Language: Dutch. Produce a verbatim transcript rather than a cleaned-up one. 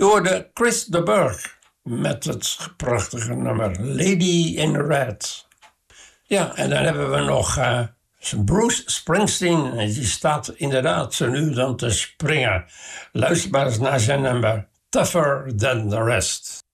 U hoorde Chris de Burgh met het prachtige nummer Lady in Red. Ja, en dan hebben we nog uh, Bruce Springsteen. Die staat inderdaad zo nu dan te springen. Luister maar eens naar zijn nummer Tougher Than The Rest.